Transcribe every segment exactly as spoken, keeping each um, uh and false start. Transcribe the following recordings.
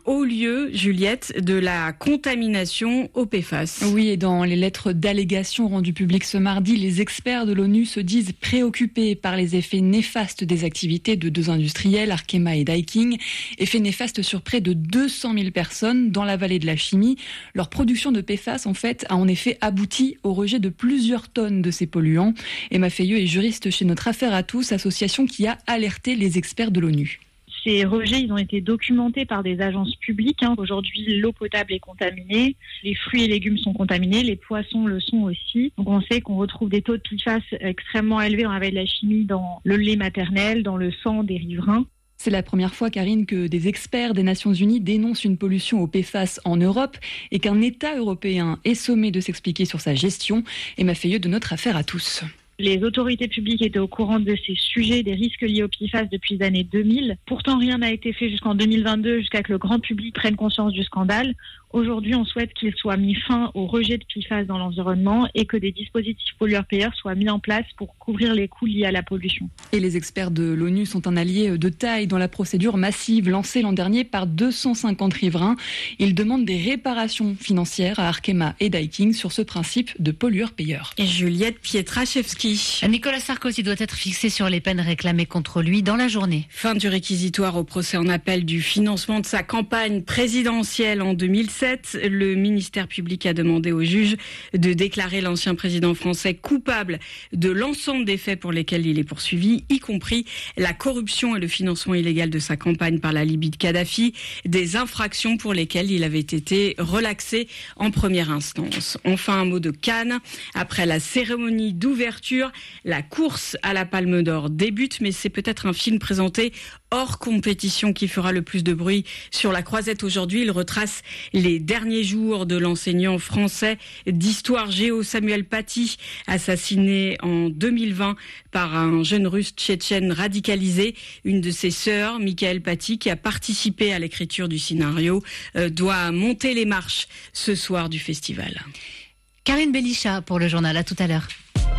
haut lieu, Juliette, de la contamination au P F A S. Oui, et dans les lettres d'allégation rendues publiques ce mardi, les experts de l'ONU se disent préoccupés par les effets néfastes des activités de deux industriels, Arkema et Daikin. Effets néfastes sur près de deux cent mille personnes dans la vallée de la chimie. Leur production de P F A S, en fait, a en effet abouti au rejet de plusieurs tonnes de ces polluants. Emma Feilleux est juriste chez Notre Affaire à tous, association qui a alerté les experts de l'ONU. Ces rejets, ils ont été documentés par des agences publiques. Hein. Aujourd'hui, l'eau potable est contaminée, les fruits et légumes sont contaminés, les poissons le sont aussi. Donc on sait qu'on retrouve des taux de P F A S extrêmement élevés dans la vallée de la chimie, dans le lait maternel, dans le sang des riverains. C'est la première fois, Karine, que des experts des Nations Unies dénoncent une pollution au P F A S en Europe et qu'un État européen est sommé de s'expliquer sur sa gestion. Emma Feilleux de Notre Affaire à tous. Les autorités publiques étaient au courant de ces sujets, des risques liés au P F A S depuis les années deux mille. Pourtant, rien n'a été fait jusqu'en deux mille vingt-deux, jusqu'à ce que le grand public prenne conscience du scandale. Aujourd'hui, on souhaite qu'il soit mis fin au rejet de P F A S dans l'environnement et que des dispositifs pollueurs-payeurs soient mis en place pour couvrir les coûts liés à la pollution. Et les experts de l'ONU sont un allié de taille dans la procédure massive lancée l'an dernier par deux cent cinquante riverains. Ils demandent des réparations financières à Arkema et Daikin sur ce principe de pollueur-payeur. Et Juliette Pietraszewski. Nicolas Sarkozy doit être fixé sur les peines réclamées contre lui dans la journée. Fin du réquisitoire au procès en appel du financement de sa campagne présidentielle en deux mille sept. Le ministère public a demandé au juge de déclarer l'ancien président français coupable de l'ensemble des faits pour lesquels il est poursuivi, y compris la corruption et le financement illégal de sa campagne par la Libye de Kadhafi, des infractions pour lesquelles il avait été relaxé en première instance. Enfin, un mot de Cannes. Après la cérémonie d'ouverture, la course à la Palme d'Or débute, mais c'est peut-être un film présenté hors compétition qui fera le plus de bruit sur la croisette aujourd'hui. Il retrace les derniers jours de l'enseignant français d'histoire géo Samuel Paty, assassiné en deux mille vingt par un jeune russe tchétchène radicalisé. Une de ses sœurs, Michael Paty, qui a participé à l'écriture du scénario, euh, doit monter les marches ce soir du festival. Karine Belichat pour le journal, à tout à l'heure.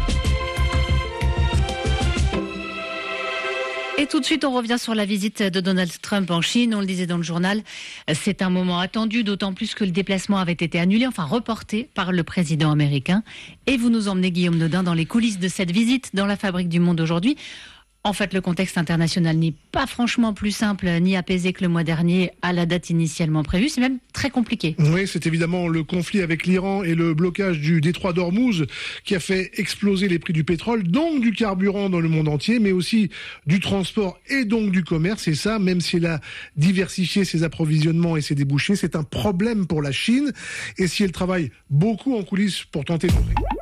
Et tout de suite, on revient sur la visite de Donald Trump en Chine. On le disait dans le journal, c'est un moment attendu, d'autant plus que le déplacement avait été annulé, enfin reporté par le président américain. Et vous nous emmenez, Guillaume Nodin, dans les coulisses de cette visite dans la Fabrique du Monde aujourd'hui. En fait, le contexte international n'est pas franchement plus simple ni apaisé que le mois dernier à la date initialement prévue. C'est même très compliqué. Oui, c'est évidemment le conflit avec l'Iran et le blocage du détroit d'Ormuz qui a fait exploser les prix du pétrole, donc du carburant dans le monde entier, mais aussi du transport et donc du commerce. Et ça, même si elle a diversifié ses approvisionnements et ses débouchés, c'est un problème pour la Chine. Et si elle travaille beaucoup en coulisses pour tenter de